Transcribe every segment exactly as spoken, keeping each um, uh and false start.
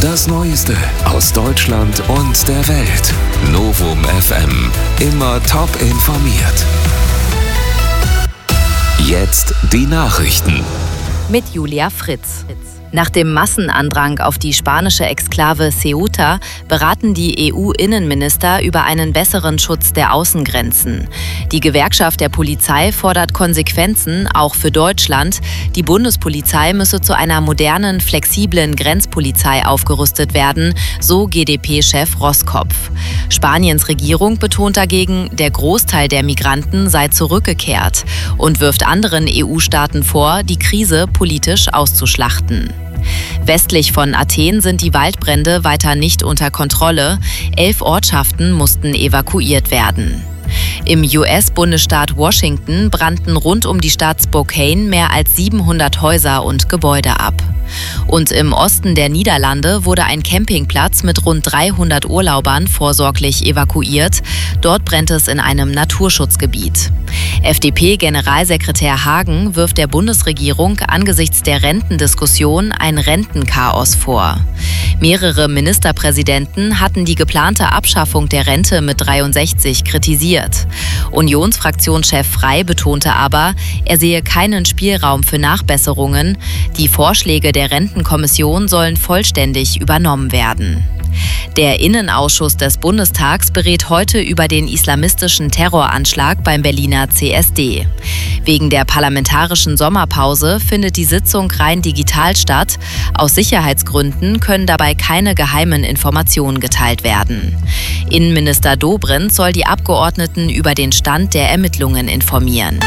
Das Neueste aus Deutschland und der Welt. Novum F M. Immer top informiert. Jetzt die Nachrichten. Mit Julia Fritz. Nach dem Massenandrang auf die spanische Exklave Ceuta beraten die E U-Innenminister über einen besseren Schutz der Außengrenzen. Die Gewerkschaft der Polizei fordert Konsequenzen, auch für Deutschland. Die Bundespolizei müsse zu einer modernen, flexiblen Grenzpolizei aufgerüstet werden, so G D P-Chef Roskopf. Spaniens Regierung betont dagegen, der Großteil der Migranten sei zurückgekehrt und wirft anderen E U-Staaten vor, die Krise politisch auszuschlachten. Westlich von Athen sind die Waldbrände weiter nicht unter Kontrolle. Elf Ortschaften mussten evakuiert werden. Im U S-Bundesstaat Washington brannten rund um die Stadt Spokane mehr als siebenhundert Häuser und Gebäude ab. Und im Osten der Niederlande wurde ein Campingplatz mit rund dreihundert Urlaubern vorsorglich evakuiert. Dort brennt es in einem Naturschutzgebiet. F D P-Generalsekretär Hagen wirft der Bundesregierung angesichts der Rentendiskussion ein Rentenchaos vor. Mehrere Ministerpräsidenten hatten die geplante Abschaffung der Rente mit dreiundsechzig kritisiert. Unionsfraktionschef Frey betonte aber, er sehe keinen Spielraum für Nachbesserungen. Die Vorschläge der Rentenkommission sollen vollständig übernommen werden. Der Innenausschuss des Bundestags berät heute über den islamistischen Terroranschlag beim Berliner C S D. Wegen der parlamentarischen Sommerpause findet die Sitzung rein digital statt. Aus Sicherheitsgründen können dabei keine geheimen Informationen geteilt werden. Innenminister Dobrindt soll die Abgeordneten über den Stand der Ermittlungen informieren.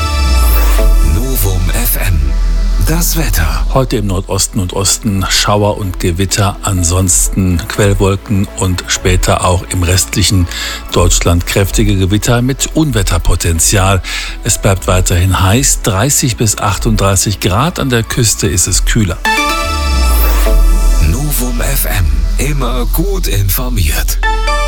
Novum F M. Das Wetter. Heute im Nordosten und Osten Schauer und Gewitter, ansonsten Quellwolken und später auch im restlichen Deutschland kräftige Gewitter mit Unwetterpotenzial. Es bleibt weiterhin heiß, dreißig bis achtunddreißig Grad, an der Küste ist es kühler. Novum F M, immer gut informiert.